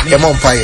Yemompaye.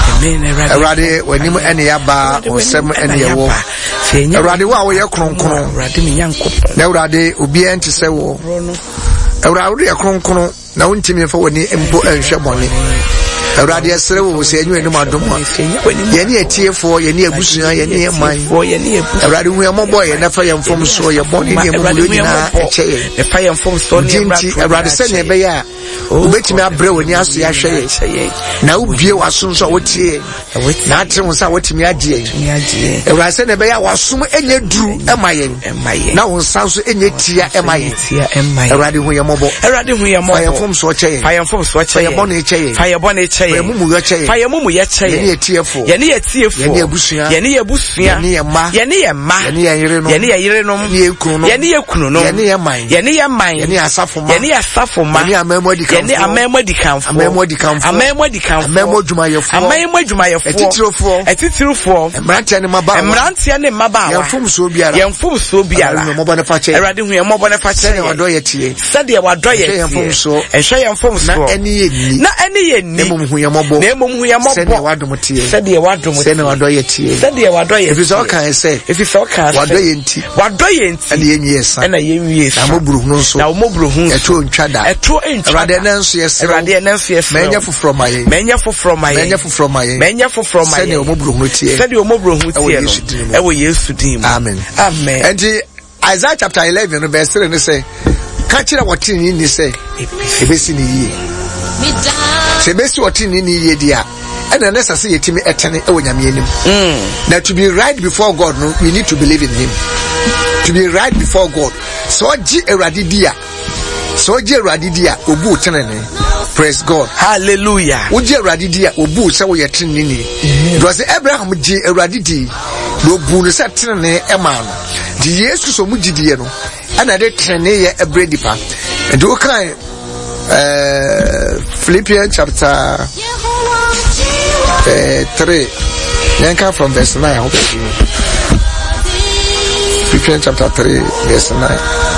Erade wani mu ene yaba onsem ene yewo. Erade wa wo ye kronkron. Erade me nyankopon. Na erade obi ente se wo. Erade ye kronkron na wontimi fa woni empo enhwe bone. Erade esere wo se enyu enum adom. Ye ne etiefo, ye ne abusuan, ye ne man. Erade hu yemobɔ ye na fa yemfom so ye bone ne emu nyina eche. E fa yemfom so ne erade se ne be ya. Ubetimi abre woni aso ya hwe ye. Na ubie waso so wotie. Na atre wo sa wotimi agye. Erade se ne be ya wasom enye duru emaye. Na wo nsa so enye tia emaye. Erade hu yemobɔ. Erade hu yemobɔ. Fa yemfom so che ye. Fa yemfom so che ye. Fa yebɔ ne che ye. Fa yebɔ ne che ye. Fa mumu yo che ye. Fa yemumu ye che ye. Ye ne etiefo. Ye ne etiefo. Ye ne abusua. Ye ne abusua. Ye ne yema. Ye ne yema. Ye ne yerenom. Ye ne yerenom. Ye ne ekunu. Ye ne ekunu no. Ye ne yeman. Ye ne yeman. Ye ne asafoma. Ye ne asafoma. Ye ne amemo di kanfo. Ye ne amemo di kanfo. Amemo di kanfo. Amemo di kanfo. Amemo dwumayefo. Amemo dwumayefo. Etitirofo. Emrantia ne maba. Emrantia ne maba. Yemfom so biara. Yemfom so biara. Yemobɔ ne fa che. Erade hu yemobɔ ne fa che. Sɛ wado ye tie. Sɛ wado ye tie. Yemfom so. Ehwe yemfom so. Na eni ye ni. Na eni ye ni. Ne mum hu yemobɔ. Ne mum hu yemobɔ. Sɛ wado mo tie. Sɛ wado mo tie. Sɛ wado ye tie. Sɛ wado ye tie. If so kan say. If so kan say. Wado ye nti. Wado ye nti. Ɛna ye nwie sa. Ɛna ye nwie sa. Na mo buru hunu so. Na mo buru hunu. Ɛto ntwa da. Ɛto ntwa. Erade na nso ye se. Erade na nso ye se. Menya foforo maye. Menya foforo maye. Menya foforo maye. Menya foforo maye. Sɛ mo buru hunu tie. Sɛ mo buru hunu tie no. Ɛwɔ Yesu dim. Amen. Amen. And Isaiah chapter 11 verse 3 say, "Catch it what in ni say, ebesi ni yie." Se besi what in ni yie dia. And the next say yetimi etene ewo nyame anim. Now to be right before God, no, we need to believe in him. To be right before God. So ji erade dia. So ji erade dia obu tenene. Praise God. Hallelujah. Uji erade dia obu se wo yetene ni. It was Abraham ji erade di. No bu no se tenene e ma no. Di Yesu so mu gidie no. Ana de tenene ye ebredipa. And do kan Philippians chapter 3. Yanka from verse 9. I hope Philippians chapter 3 verse 9.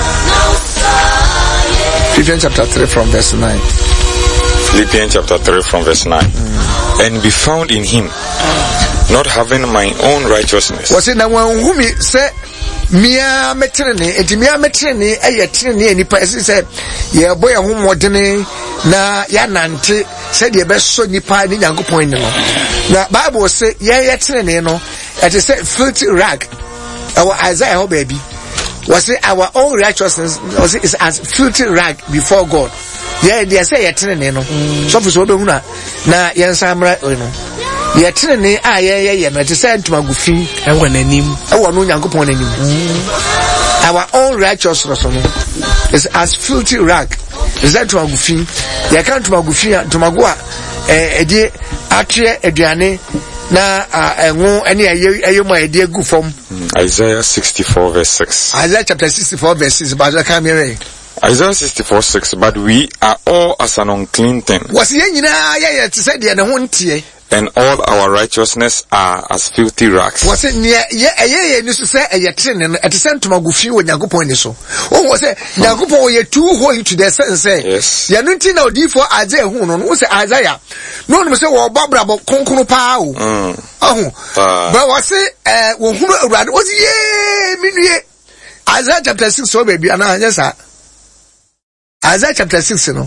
Philippians chapter 3 from verse 9. Philippians chapter 3 from verse 9. And be found in him, not having my own righteousness. Was it now whom he said? Mia metrene enti mia metrene trene nipa say ye boy ho modene na ya nante said ye be so nipa ni Nyankopon ni no na Bible say ye trene no it is say filthy rag our Isaiah ho baby was say our own righteousness was is as filthy rag before God. Yeah, they say ye trene no so for so be hu na ye nsamra no ye trene a ye no te say ntuma gufi e won anim e won no Nyankopon anim. Our own righteousness is as filthy rag. Is that ntuma gufi ye kan ntuma gufi ntumago a edi atre aduane na enwo ene ayemo edi agu fom. Isaiah 64 verse 6. Isaiah chapter 64 verse 6 but I can't hear. Isaiah 64 6. But we are all as an unclean thing. Was ye nyina ye te say de ne ho ntie. And all our righteousness are as filthy rags. Was it near ye ni so say e trene no at sent to magufi wo Nyankopon ni so. Oh was say Nyankopon ye too holy to the sense say. Yes. Ye no nti na odi for Isaiah hu no no say Isaiah. No no say wo babrabo konkunu pa o. But was say wo hunu awurade was ye minue. Isaiah chapter 6 so baby ana anya sa. Isaiah chapter 6 no.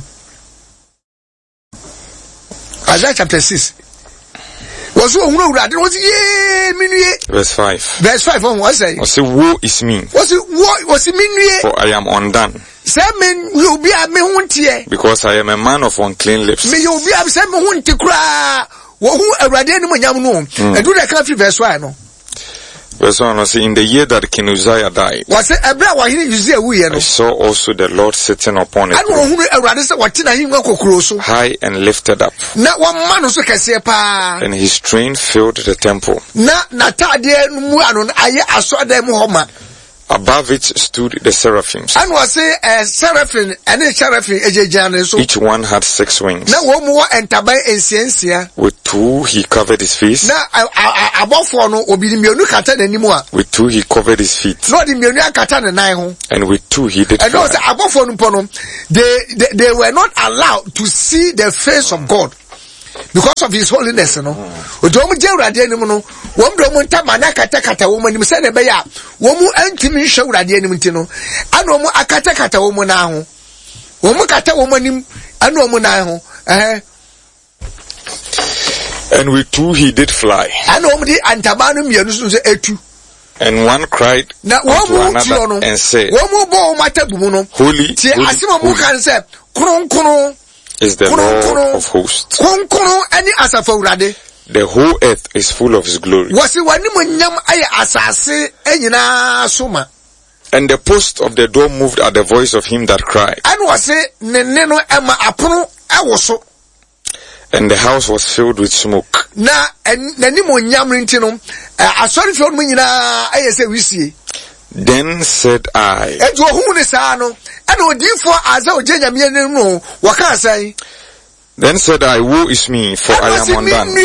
Isaiah chapter 6. Was who was ye minue. Verse 5. Verse 5 what say? Was woe is me. Was minue? For I am undone. Say men you be a me huntie. Because I am a man of unclean lips. Me you be a say me huntie kra. Wo hu awurade no nyam no. Edu de ka fi verse 1 no. Verse 1 was in the year that King Uzziah died. Was it Abra wa hini Uzziah wuye no? I saw also the Lord sitting upon a throne, high and lifted up, na wa man so kese pa. And his train filled the temple. Na tade mu anu aye asoda mu homa. Above it stood the seraphims. And was say seraphim and a seraphim ejejane so. Each one had 6 wings. Na wo mu entabai ensiensia. With 2 he covered his face. Na abofo no obi mienu kata n'animu a. With 2 he covered his feet. No di mienu akata ne nan ho. And with 2 he did. And no say abofo no po no they were not allowed to see the face of God. because of his holiness no odomu je urade anim no wom do mu ntama na kata wo anim se na be ya wo mu antimi hwe urade anim nti no ana wo mu akata wo mu na ho wo mu kata wo mu anim ana wo mu na ho And with two he did fly. Ana wo mu di antaba no mienu so etu. And one cried unto another and said, Holy, is the Lord of hosts. The whole earth is full of his glory. And the post of the door moved at the voice of him that cried. And the house was filled with smoke. Then said I, woe is me, for I am undone.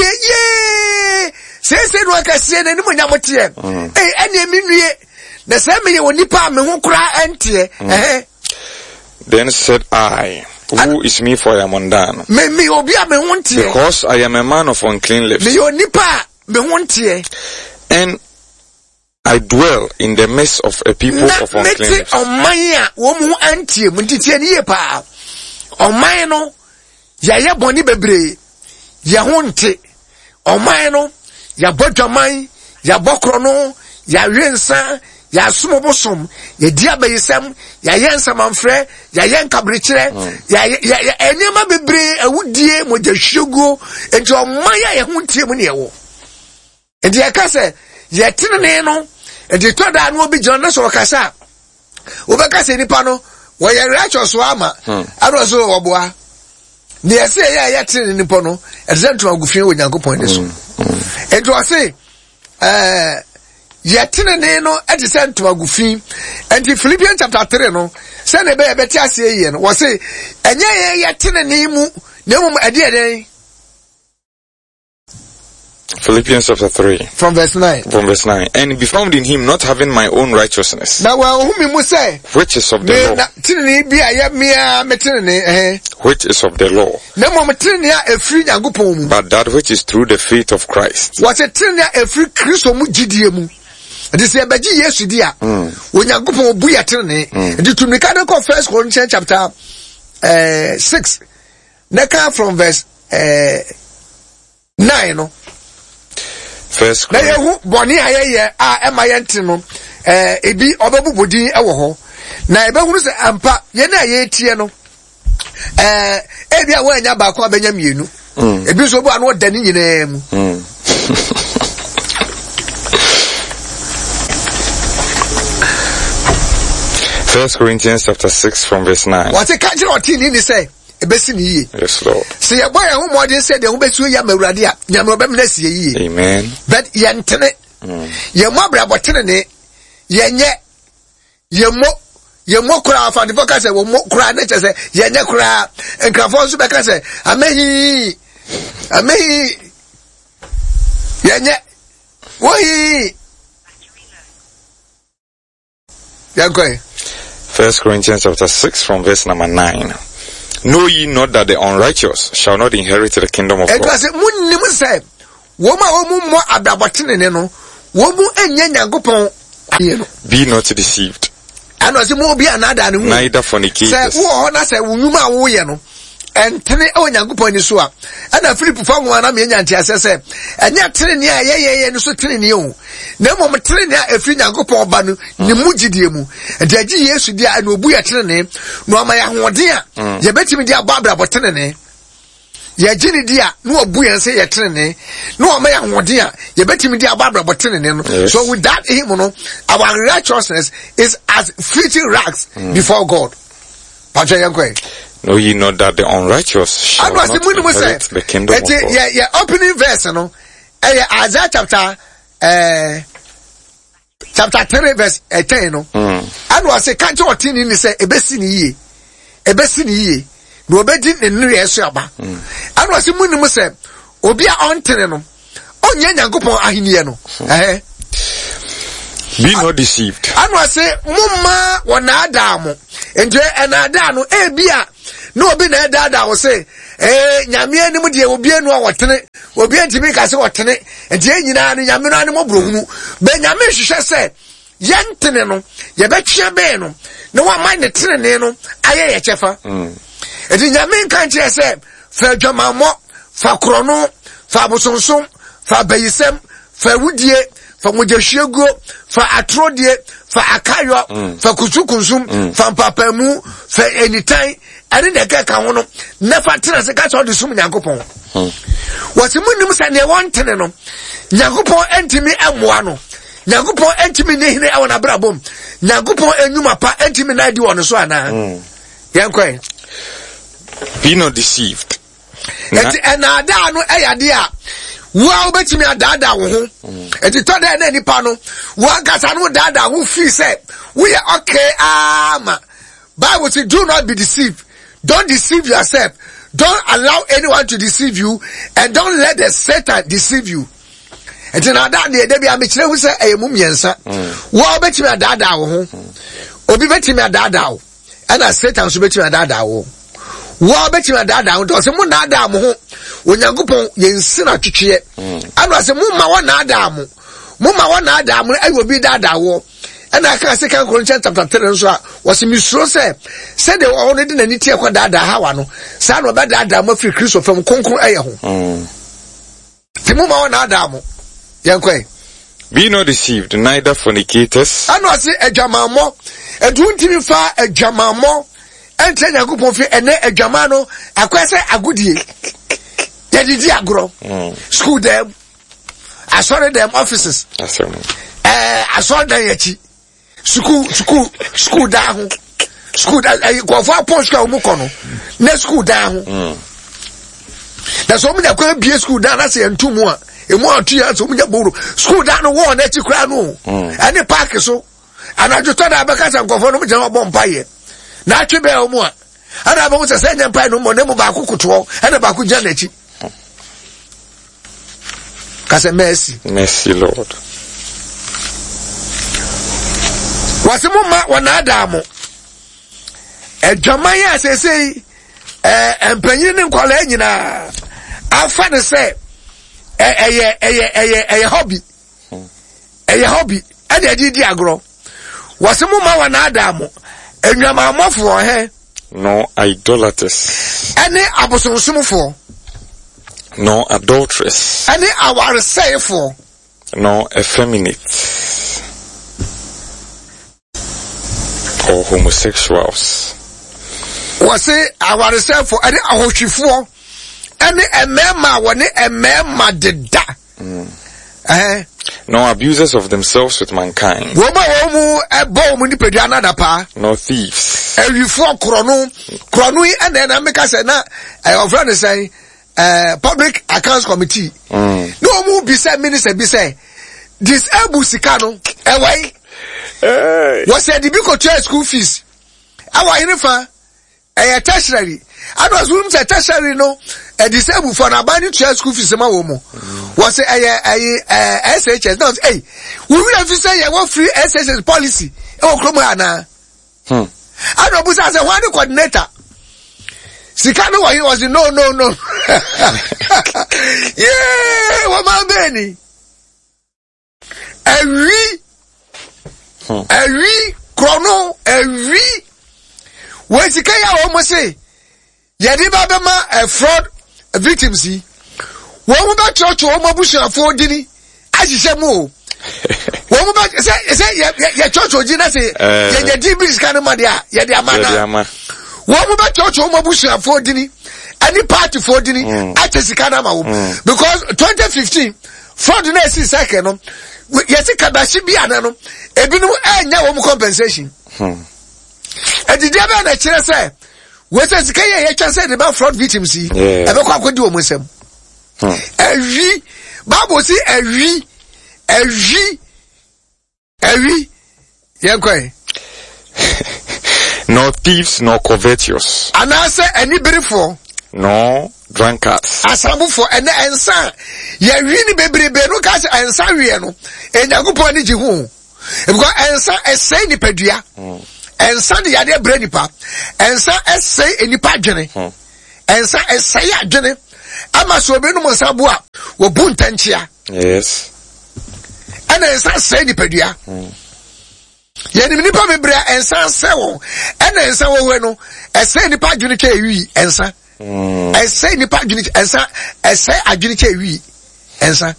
Then said I, who is me, for I am undone? Because I am a man of unclean lips, and I dwell in the midst of a people of unclean lips. Ya sumo bosom ya diaba yesam ya yensa manfre ya yenka brichere ya enema bebre awudie mojahwego enti omaya ye huntie mu ne yewo enti yakase ye tenene no enti toda no obi jona so kasa obekase nipa no wo ye righteous ama ado so oboa ne yese ya tenene nipa no exento agufie wo Nyankopon ne so enti o se Yatinene no at the center of Gufi, and the Philippians chapter 3 no, send a baby Tiasian, was say, and yatinene no idea day. Philippians chapter 3. From verse 9. And be found in him, not having my own righteousness. Now, whom you say, which is of the law. Which is of the law. But that which is through the faith of Christ. Was a trina a free Christo Mujidium. This is a baji yes, dear. When you go for Buya Trini, and to mechanical first Corinthians chapter 6. Neka from verse 9. First na yehu boni ayeye emayentino ebi obebubodin ewo ho na ebehunu se ampa ye na ayetie no ebi a wanya ba ko abenya mienu ebi so bo anu dani nyina mu 1 Corinthians chapter 6 from verse 9. What a catcher or teen in the say? Yes, Lord. See a boy who more than said, the Ubesu Yamaradia, Yamabemness ye. Amen. But Yantene, Yamabra Botene, Yamokra for the focus, and Mokra, nature, Yanakra, and Crafos Becase, Amehi, Yanya, Why? Yankwe. 1 Corinthians chapter 6 from verse number 9. Know ye not that the unrighteous shall not inherit the kingdom of God? Be not deceived. Neither fornicators. And tene o Nyankopon ni so a na Philip fa ho na me nyanti asese enya tene a ye no so tene ni o na mo tene a afri Nyankopon ba no ni mugidie mu enti agi Yesu dia na obu ye tene no amaya hoden a ye betimi dia babra botene ne ye gini dia no obu ye se ye tene no amaya hoden a ye betimi dia babra botene ne no. So with that him no our righteousness is as filthy rags before God. Pacha yankwe. Know ye not that the unrighteous shall not inherit the kingdom of God? Yeah, opening verse, no? Isaiah chapter 3 verse 10, no? And was a country or tin in the say, a bessin ye, no bedin in New Yeshaba. And was a moon say, Obia on teneno, on Yanagopon Ahiniano. Be not deceived. And was say, Mumma, one Adamo, and Adano, Ebia. no obi na dada wo say nyame anim de obi anu a wotene obi antimi ka se wotene enti enyina no nyame no anim obrohunu be nyame hwehwe se yentene no ye betwe be no na wa man ne tene no aye ye chefa enti nyame kan che se fa dwamammo fa krono fa bosonsom fa bayisem fa wudie fa mojahwiego fa atrodie fa akayo fa kusukunsum fa papamu fa anytime ani de ka ho no na fa tena se ka so de sum Nyankopon wasi munim se ne wontene no Nyankopon entimi amoa no Nyankopon entimi ne hine awon abrabom Nyankopon enwuma pa entimi na di wono so ana yankoi be not deceived na da no eyade a wa obetimi adada wo ho enti to da na nipa no wa kasa no dada wo fi say we are okay ama Bible says do not be deceived, don't deceive yourself, don't allow anyone to deceive you, and don't let the Satan deceive you. Enti na da de bia me kire hu say ayemu miensa wa obetimi adada wo ho obi betimi adada wo ana Satan so betimi adada wo wa betimi adada wo to se mu na ada mo ho Onyankopon yensi na twetwe anu se mu ma wo na ada mo mu ma wo na ada mo ayi obi dada wo ana aka se kan Corinthians chapter 3 nso a was misro se de wo ne de nani tie kwa dada hawa no sa no be dada mo free Kristo fam konkon aye ho ti mu ma wo na ada mo yankoi be not deceived, neither fornicators anu se adwamammo eduntimi fa adwamammo ente Nyankopon fi ene adwama no akwese agudie yedidi agro school them asore them offices asore them yachi school da ho school go for post ka mu kono na school da ho da so mu da kwa bie school da na se entumu a emu atu ya so mu nya boro school da no wo na ti kra no ani park so anajo to da baka san go for no mu jama bomba ye na atwe be omu a ana ba mu se senya mpa no mo ne mu ba akukuto ana ba ku gya na chi kase mercy Lord wasimu ma wana adamu edwaman ya sesei empanyin ne nkwala nyina afa ne se hobby ade di agro wasimu ma wana adamu enwama amofo he no idolaters ene abosonsomfo no adulterers ene awaresefo no effeminate or homosexuals. Was it our self for any ahoshifo any emema woni emema deda no abusers of themselves with mankind. Womu ebo mu ni pedua na da pa. No thieves. Ewifo krono yi and then make us na of friend say public accounts committee. No mu be say minister be say disable sika no ewai was said the big church school fees. Our uniform a tertiary. I was rooms a tertiary no a disabled for a buying church school fees. Was a SHS. Now, hey, we will have to say I want free SHS policy. Oh, Kromana. I don't put as a one coordinator. Sikano, he was no. Yeah, what my Benny? Every chrono, every when the Kaya almost say, Yadibabama a fraud victim see. One about church or Mabusha for Dini, as you say more. One about say, your church or Gina say, Yadibis Canamadia, Yadiamana. One about church or Mabusha for Dini, any party for Dini, at the Sikanama. Because 2015, fraudulence is second. Yes, Kabashi be anano. Ebinu enya compensation. And the devil na chere say, we say sikaya ye chance say about fraud victims see. Ebe kwa kwedi o musem. Ewi Bible say ewi yankoi. No thieves, no covetous. Anase anybody for no drunkards. Asabu for and ensa. Ye wini bebrebe no ka se ensa wie no. Enyankopon ni ji hu. Because ensa esay ni padua. ensa de yade bre nipa ensa essay enipa adwene ensa essay adwene ama so obe no mo nsa bo a wo bu ntanchia Yes. ana ensa essay nipadua yeni nipa bebre ensa sewo ana ensa wo we no essay nipa adwene ke ewi ensa essay nipa adwene ensa essay adwene ke ewi ensa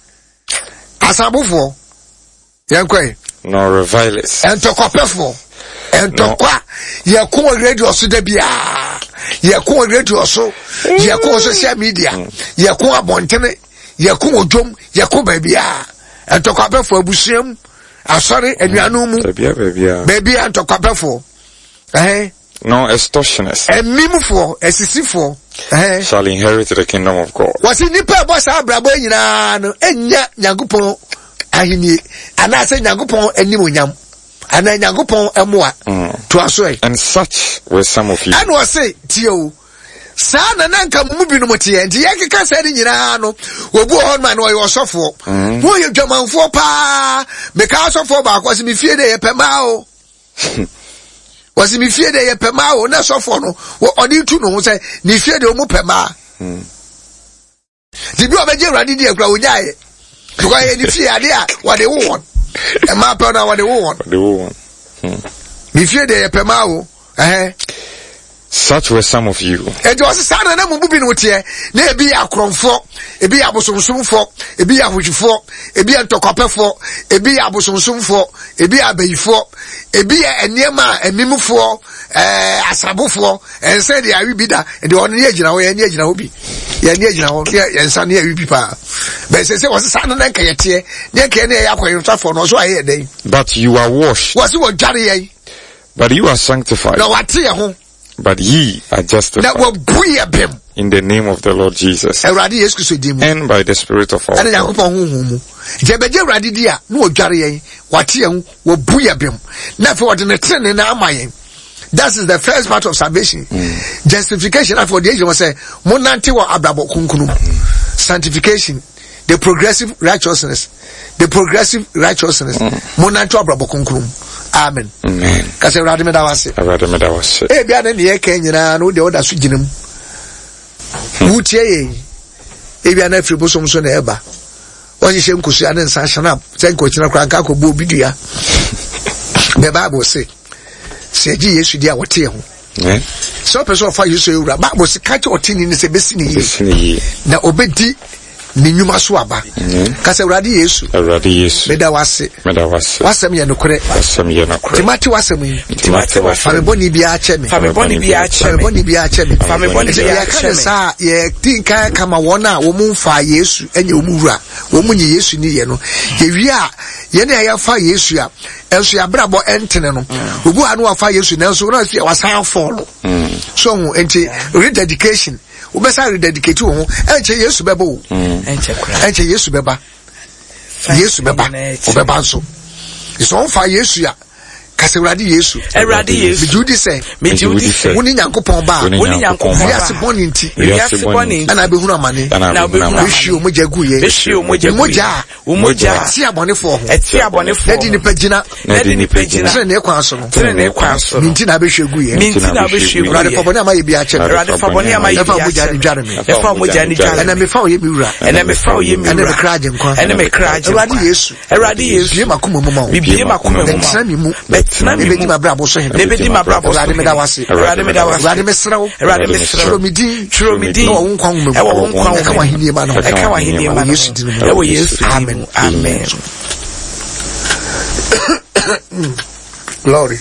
asabufo yankwe No revilers. entokopefo entokwa yekun radio so da bia yekun radio so yekun social media yekun abontene yekun odwom yekun babia entokopefo abusuam asori anuanu mu babia entokopefo No extortioners emimfo esisifo shall inherit the kingdom of God. wasi nipa boss abrabo nyina no enya nyagopon ahini ana se nyagopon animonyam ana nyagopon emoa to aso And such were some of you. and was say tio sa na nanka mu bi no motie nti yekeka sa ni nyina no obu on man wo yosofo wo ye dwamanfo pa me ka sofo ba kwase mi fie de ye pema o wasi mi fie de ye pema o na sofo no wo odi tu no say ni fie de o mu pema di bi o beje urade di akura onyae because ye ni fie ade a what they want e ma pa na what they want mi fie de ye pema o Such were some of you. Ejo asana na mubu bi no tie na ebi akromfo ebi abosonsomfo ebi ahojufo ebi antokopefo ebi abosonsomfo ebi abayifo ebi eniema emimfo asabofo ense de awi bi da de on ne agina ho ye ne agina ho bi ye ne agina ho ye ensa ne awi bi pa be se wasana na nka ye tie ne nka ne ya akwayotafo no so aye den. But you are washed. Wasi wo dware ye. But you are sanctified. Na wate ye ho. But ye are justified in the name of the Lord Jesus and by the Spirit of our God. That is the first part of salvation. Justification, for the age was say, sanctification, the progressive righteousness. Amen. Kasi urade me da wase. E bia na ne yeka nyina no de oda so ginam. Wutie ye. E bia na fribosom so na eba. Wonye hye nkosu ane nsa hyanap. Se nkochina kra nka ko bo bidua. The Bible say, se ji Yesu dia wote ho. So person of Yesu ewura. Bible say ka che otini ni se besi ni ye. Na obedi ni nyuma so aba. Kasa urade Yesu meda wase wasem ye nokore timati wasem yi fame boni bia ache me sa ye tinka kama wona wo mfa Yesu enye wo muwura wo munye Yesu ni ye no ye wi a ye na ya fa Yesu a enso ya brabo entene no obu anu afa Yesu na enso na se wasan follow so enti rededication ubesa rededicate wo enche Yesu bebo enche Yesu beba obeba nso is on fire Yesu ya kase urade Yesu Mejudi say woni nyankopon ba wiase boni nti ana behunu amane behio moja guye moja ti abone fo edi ni pagina se ne kwa so minti na behwe guye urade fo boni amaye bi a che efa moja ni dware ana me fa oye mi wura ana me kraje nkwa urade Yesu bi makoma mu ma mu nebedi mabrabo so he nebedi mabrabo urade me da wase urade me srawo chiro midi no wonkwan mu e wonkwan ka wahini ma no Yesu dinu mu Yesu amen glory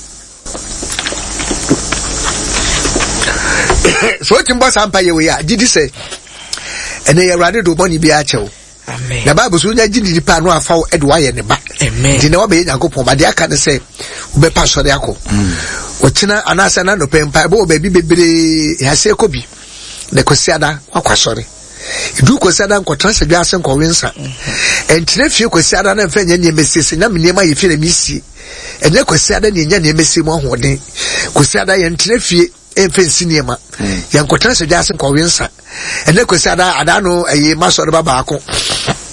so timba sampa ye we ya didi say ene ye urade do boni bi a chewo amen na Bible so nya gidi pa no afa e do aye ne ba amen di na obe Yakobon ba de aka ne say ube pa so de akọ ochina anasa na no pempa bo ba bi bebre ya se ko bi ne kwasiada kwakwasore idu kwasiada nkotra se gwa se nko wensa entire fie kwasiada na mfa nya ne mesese na menema ye fie na misi enye kwasiada ne nya ne mesi mo hoden kwasiada ye entire fie emfensi niema ya nkotra se gwa se nko wensa enye kwasiada adano eye masore ba baako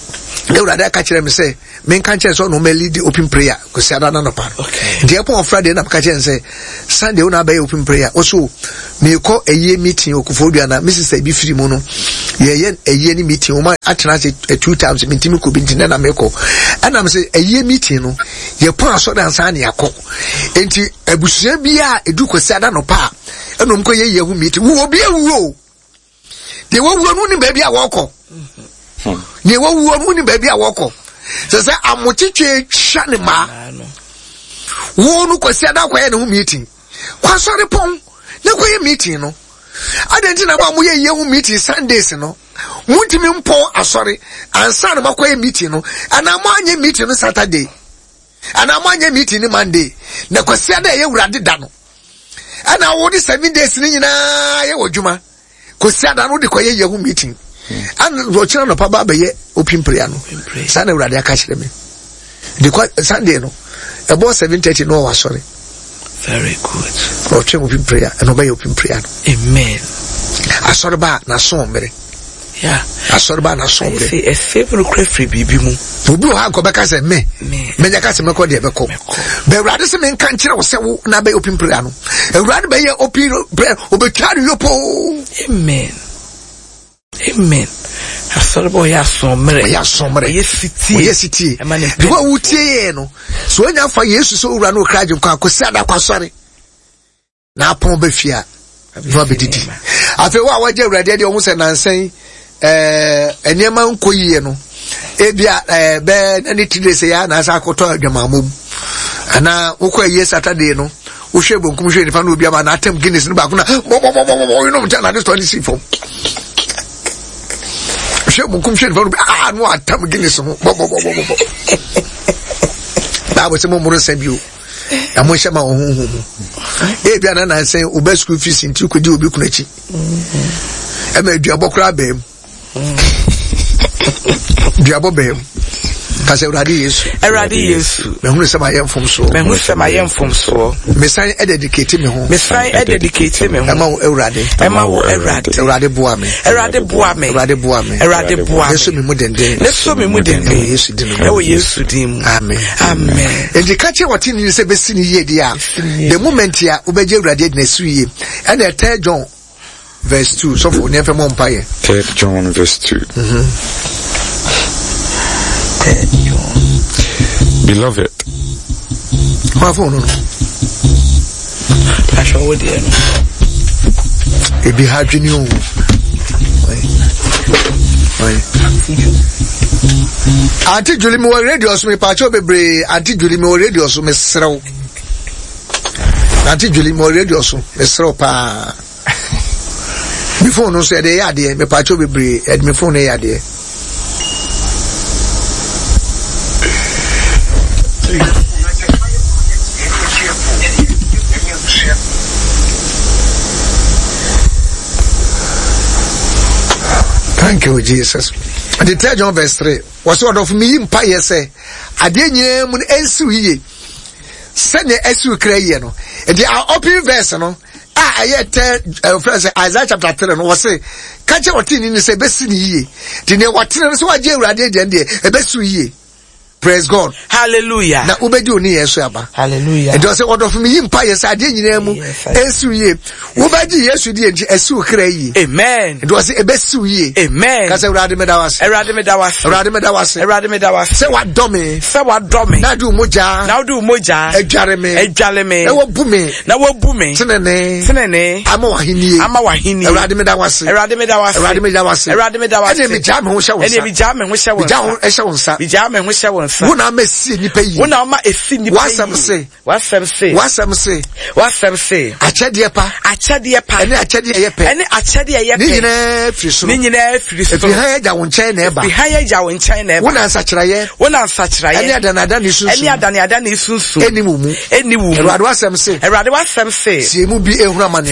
The Urada catcher me say, men can't chance on no lead the open prayer, because I don't know. Okay. The upon Friday, and catch and say, Sunday, on obey open prayer. Also, me call a year meeting, Okufodiana, Mrs. Abi Frimono, a year meeting, my attention 2 times, meeting could be in Nameko. And I'm saying, a year meeting, your pass so than Sani Ako. And a Busabia, a Duke Sadano Pa, and Umko ye who meet, who will be a woe. They won't run baby a walk. Ye won't baby a walk. So say, I'm what you Shanima. Won't go say that way no meeting. What's the pong? No way meeting, no. I didn't know about we young meeting Sundays, no. Won't you po sorry, and son of a meeting, no. And I'm on your meeting on Saturday. And I'm on your meeting on Monday. No, because Saturday you read it down. And I want 7 days in a Juma. Because Saturday would require your meeting. And watching on a papa by open prayer. Sunday radio catch them. The quite Sunday no. About 7:30 no was sorry. Very good. Watching open prayer and obey open prayer. Amen. I saw the bar na sombre. Yeah. I saw the bar na sombre. A favorite crefree bibimu. Ubu ha go back as me. Me jaka se me ko de be ko. Be rade se me kan kire wo se wo na be open prayer no. E rade be ye open prayer obetwa no yopo. Amen. Amen. Asorbo ya somre. Ya somre. Yes city. The one who tie no. So when you for Jesus so ura no kraje kwa akosi ada kwasore. Na pon be fia. No be didi. Afi wa waje urade de ohun se nansen enema nkoyie no. Ebia be na ni tide se ya na sa akoto adwamamom. Ana ukwa Saturday no. Wo hwe bonkum hwe nifa no obi ama na atem Guinness no ba ko na. You know mta na this 20 form. No atam Guinness mo that was mo more sabio amo shema ohunhu e bia na say oba school fees nti kodi obi kunachi e ma duabo kra bem duabo bem kase uradi yesu me hunu se ma yem fom so me san dedicate me ho ema wo urade boa me yesu me mudende yesu dim amen e kache wati ni se besi ni ye dia the moment ya obeje urade na su ye and 3 John verse 2 so for never more empire 3 John verse 2 Beloved, it be hard to know. Auntie Julie mo radio so me pacho bebre Auntie Julie mo radio so me srew. Auntie Julie mo radio so me srew pa. Me phone no say dey ade me pacho bebre ed me phone dey ade. Thank you, Jesus. The 3 John verse 3 was sort of me in pie say, I didn't mun ensu ye. Send the esu cray no. And they are open verse no. I yet friends Isaiah chapter 3 no was say, catch what in say best ye. The what so I jew rade a besu ye. Praise God. Hallelujah. Na ubedi oni yesu aba. Hallelujah. And was order for me empire say ade nyina mu esu ye. Ubedi yesu di enji esu kra yi. Amen. And was e besu ye. Amen. Ka say urade me da was. Urade me da was. Say what domi. Na do moja. Ejare me. Na wo bu me. Tenene. Ama wahini. Urade me da was. Ene me jam ho hye wo. Wona mesi nipa yi. Wona ma esi nipa yi. Wasam say. Achede pa. Ene achede ye pe. Ni nyina firi so. Efi ha ja won chen na eba. Wona nsakyira ye. Ene adana ni sunsun. Eni mumu. Erade wasam say. Se mu bi ehuru amane.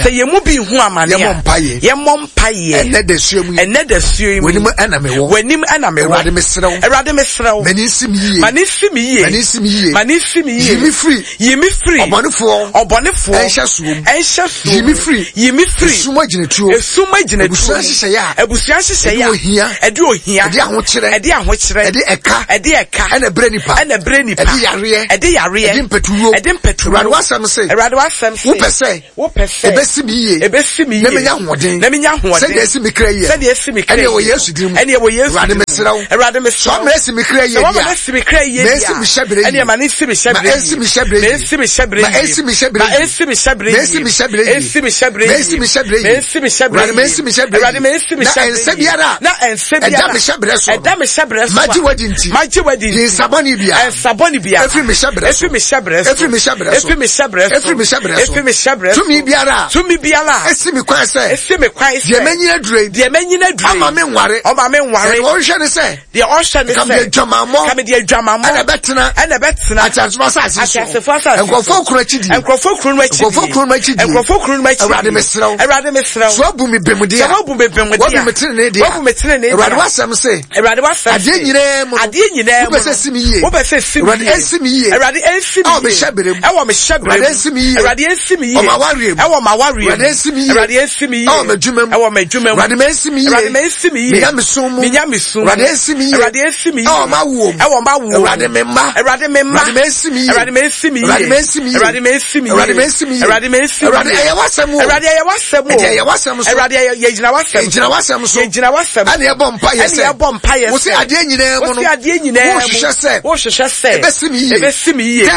Ye mompaye. Ene da suemu. Wenim ana me wo. Erade mesrew. ye. Manisi me ye. Manisi me ye. Manisi me ye. Yimi free. Yimi free. Obonefo. Obonefo. Ensha suom. Ensha suom. Yimi free. Yimi free. Esuma ginetuo. Esuma ginetuo. Ebusuan hihye ya. Ebusuan hihye ya. Edi ohia. Edi ahokyere. Edi ahokyere. Edi eka. Edi eka. Ena bre nipa. Ena bre nipa. Edi yare. Edi yare. Edi mpeturo. Edi mpeturo. Erade wasam se. Erade wasam se. Wo pese. Wo pese. Ebesi mi ye. Ebesi mi ye. Na menya hoden. Na menya hoden. Se de esi mi kra ye. Se de esi mi kra. Ene wo Yesu dim. Ene wo Yesu. Erade mesrawo. Erade mesrawo. So ma esi mi kra ye dia. So ma esi mi kra ye dia. Ma esi mi shebre ye. Ene ma esi mi shebre ye. Ma esi mi shebre ye. Ma esi mi shebre ye. Ma esi mi shebre ye. Ma esi mi shebre ye. Ma esi mi shebre ye. Esi mi shebre ye. Ma esi mi shebre ye. Ma esi mi shebre ye. Ma esi mi shebre ye. Erade ma esi mi shebre ye. Na ense biara. Na ense biara. Eda mi shebre so. Eda mi shebre so. Maji wadinti. Maji wadinti. Ye saboni bia. Saboni bia. Efri mi shebre so. Efri mi shebre so. Efri mi shebre so. Efri mi shebre so. Efri mi shebre so. Efri mi shebre so. Tumi biara. Tumi biara. Esi mi kwan se. Esi mi kwan se. Die menyina dure. Die menyina dure. Ama me nware. Ama me nware. E wo hwe ne se. Die o hwe ne se. Kam de dwamamo. Kam de dwamamo. Ana betena. Ana betena. Atasofo asase. Atasofo asase. Enkofo kuro achidi. Enkofo kuro achidi. Enkofo kuro achidi. Enkofo kuro achidi. Erade mesrawo. Erade mesrawo. So abu mi bemude. So abu mi bemude. Wo bi metene ne dia. Wo bi metene ne dia. Erade wasam se. Erade wasam. Ade nyina mu. Ade nyina mu. Wo bese simi ye. Wo bese simi ye. Erade esimi ye. Erade esimi ye. O me shebrem. E wo me shebrem. Erade esimi ye. Erade esimi ye. O ma wariem. E wo ma wariem. Erade esimi ye. Erade esimi ye. O me dwumam. E wo me dwumam. Erade me esimi ye. Erade me esimi ye. Minya misum. Minya misum. Erade esimi ye. Erade esimi ye. O ma wo. E wo ma wo. Erade me ma. Erade me ma. Erade me esimi ye. Erade me esimi ye. Erade me esimi ye. Erade me esimi ye. Erade me esimi ye. Erade me esimi ye. Erade eye wasam wo. Erade eye wasam wo. Eye wasam so. Erade ye jina wasam. Ye jina wasam so. Ye jina wasam. Ani ebo mpa ye se. Ani ebo mpa ye se. Wo se ade nyina mu no. Wo se ade nyina mu. Wo hwehwe se. Wo hwehwe se. Ebesimi ye. Ebesimi ye.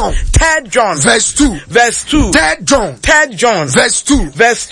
3 John verse 2. 3 John verse 2.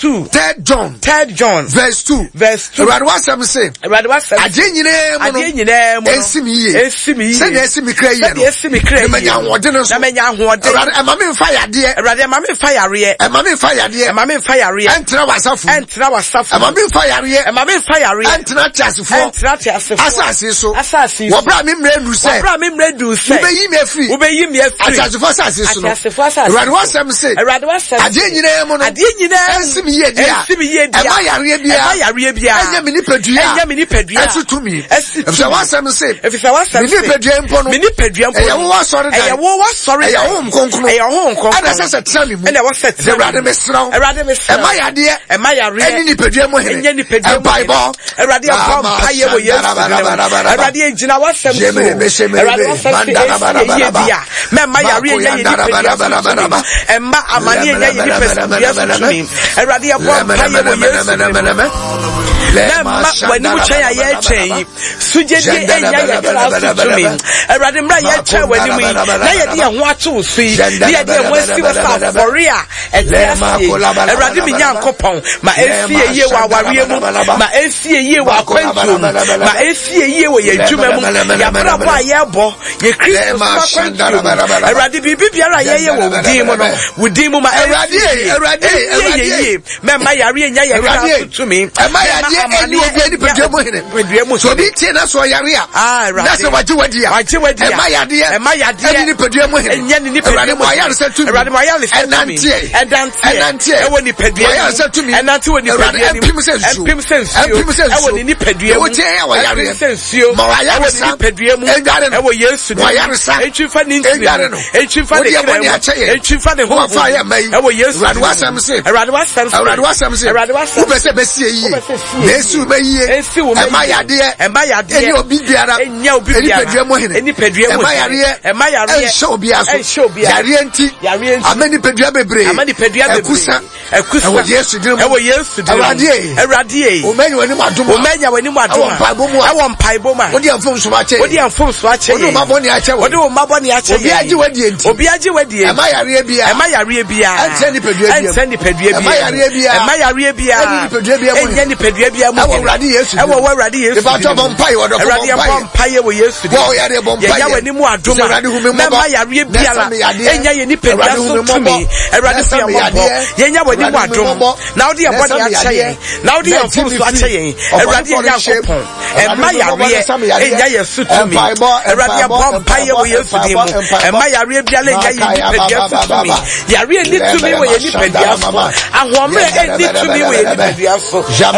3 John verse 2. Erade wasam se. Erade wasam. Ade nyina mu no. Ade nyina mu no. Esimi ye. Esimi ye. Se na esimi kra ye no. Se esimi kra ye. Na menya hode no so. Na menya hode. Erade ema me mfa yade. Erade ema me mfa yare. Ema me mfa yade. Ema me mfa yare. Entra wasafu. Entra wasafu. Ema me mfa yare. Ema me mfa yare. Entra tiasefo. Entra tiasefo. Asase so. Asase so. Wo bra me mre ndu se. Wo bra me mre ndu se. Wo be yi me afri. Wo be yi me afri. Asasefo asase so no. Asasefo asase. Erade wasam se. Erade wasam. Ade nyina mu no. Ade nyina. Esimi ye dia. Esimi ye dia. Ema yare bia. Ema yare bia. Enya me nipadua. Enya me nipadua. Esitumi. Esitumi. Wasam se. Efisa wasam. Me nipadua mpo no. Me nipadua mpo. Eya wo wasori dan. Eya wo wasori dan. Eya wo nkonkro. Eya wo nkonkro. Ana sasa trami mu. Ana wasa trami. Erade mesrawo. Erade mesrawo. Ema yade. Ema yare. Eni nipadua mu hene. Enya nipadua mu. Bible. Erade abom paye wo Yesu. Erade ejina wasam so. Erade wasam ye dia. Me ma yare enya nipadua. Emma amani enya nipadua so tumi. Erade abom paye wo Yesu. Lemma wani mu chen aye chen. Sujedi enya ya so tumi. Erade mra ye chen wani mu. Na ye de ho ato so yi. Na ye de mo si wasa foria. Etiasi. Erade mi Nyankopon ma esie ye wa ware mu. Ma esie ye wa kwantu. Ma esie ye wo ye dwuma mu. Ya bra bo aye bo. Ye Kristo ma kwantu. Erade bibi biara ye wo din mu no. Wudin mu ma Erade. Me ma yare enya ye kra tumi. Any any pedemo so be tina so yare a that's what you wadia ema yade any pedemo enya ni pedemo ayare se tumi enantie e woni pedemo ayare se tumi enantie woni pedemo empim sensu e woni pedemo wo tie ya yare sensuo ma ayare se pedemo e wo Yesu ayare sa etwifa ni ntire etwifa de kire etwifa de ho fa ya mai e wo Yesu radwasam se wo bese besie yi Yesu be ye ema yade eni obi biara eni pedua mo hene ema yare show bia so yare enti amani pedua bebre ekusa Yesu dim Erade omenya wani madom awon paibo ma wodi amfom so ache wodi maboni ache obi aji wadi ema yare bia anteni pedua bia ema yare bia eni pedua bia Erade Yesu. Erade Yesu. Ibato bompai wodo bompai wo Yesu. Wo yare bompai. Ya wani mu adoma. Mema yare biala. Enya ye ni pedua so tumi. Erade fi ambo. Yenya wani mu adoma. Na odi abodi achaye. Na odi amfo so achaye. Erade Yakopon. Ema yare. Enya Yesu tumi. Erade bompai wo Yesu dimu. Ema yare biala enya ye ni pedua so tumi. Yare ni tumi wo ye ni pedua so. Ahome ni tumi wo ye ni pedua so.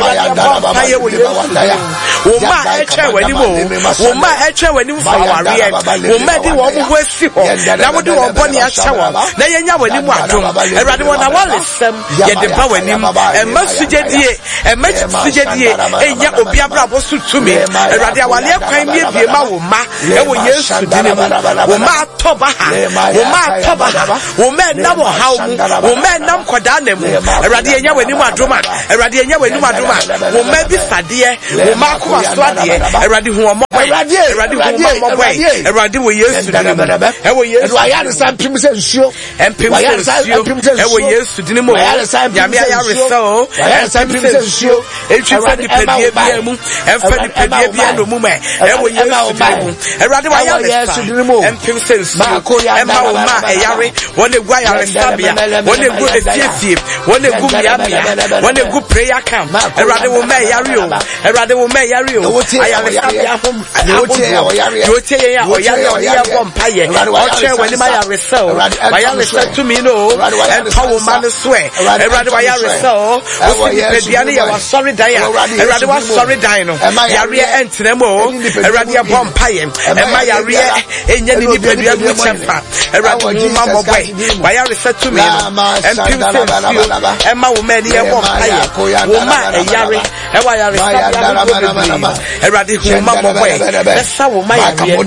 paye wo Yesu wo ma eche wani mo wo ma eche wani faware wo ma di wo mo wasi ho na wo di wo boni acha wo na yenya wani mu adom Erade wona wale sem ye de ba wani emma sujedie emma sujedie enya obi abrabo sutumi Erade awale kwan mi bie ma wo ma e wo Yesu dine mu wo ma toba ha wo ma nam hawo mu wo ma nam koda na mu Erade enya wani mu adoma Erade enya wani mu adoma wo ma bi sade wo ma ko aso ade Erade hu omo Erade hu omo boy Erade wo Yesu dine mu e wo Yesu ayare san pim se nsuo empim se e wo Yesu dine mu nyame ayare so ayare san pim se nsuo etwa di pedie bia mu emfa di pedie bia no mu ma e wo Yesu dine mu Erade wa Yesu dine mu empim se nsuo emma wo ma eyare wona gu ayare sabia wona gu efiefie wona gu miamia wona gu prayer camp Erade wo ma eyare o Erade wo ma eyare o ayare sabia hom yotie ya oyare bompaye o che wani ma yare so ma yare so to me no and power man swear Erade wa yare so o si pediane ya wa sorry die Erade wa sorry die no yare entremo Erade bompaye e ma yare enya ni pedua bu chefa Erade wo ma mo boy wa yare so to me no and people e ma wo ma ni e bompaye wo ma eyare e wa yare so Erade wo ma mo boy esa wo ma yare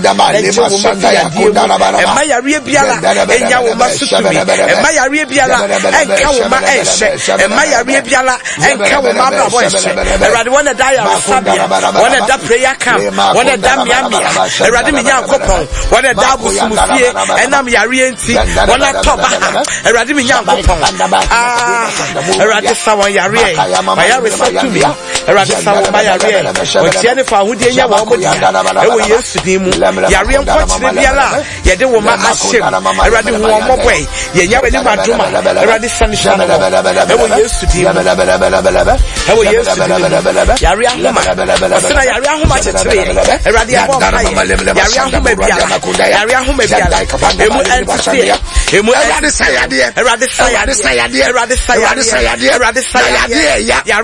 Emma yare biala enya wo ma sutumi Emma yare biala enka wo ma ehye Emma yare biala enka wo ma brabo ehye Erade wona da ya sabia wona da prayer camp wona da miamia Erade me nyankopon wona da busumufie enam yare enti wona toba Erade me nyankopon Erade sawan yare ma yare satumi Erade sawan ma yare o tiene fa hudie nya wo mo dia e wo Yesu din mu yare nkwachire biala ye de wo ma ashem Erade hu omo boy ye nya bani maduma Erade sanisha no e wo Yesu din e wo Yesu din yare ahuma osina yare ahuma chetere Erade abo yare ahuma biala yare ahuma biala emu entity emu Erade sayade Erade sayade Erade sayade Erade sayade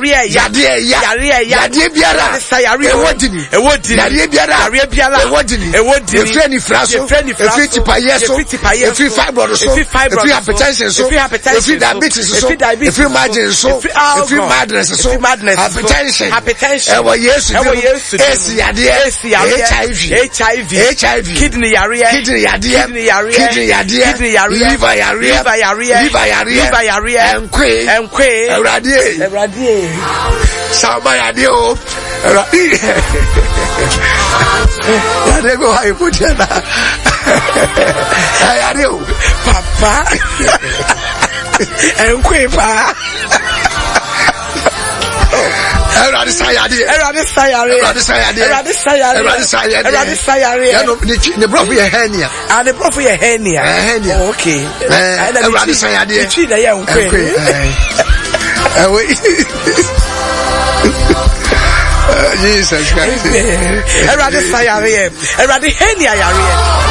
yare biala sayare ewodini yare biala ewodini efreni fraso efri tipaye so efri fibroid so efri hypertension so efri diabetes so efri margin so efri madness so hypertension ewo Yesu esiyade HIV kidney yare liver yare enkwe Erade sama yade o Erade go I put you na ayade o papa enkwe pa Erade sayade ya no ne bro for hernia and the bro for hernia okay Erade sayade chi na ya enkwe Jesus Christ Erade sayare Erade hernia yare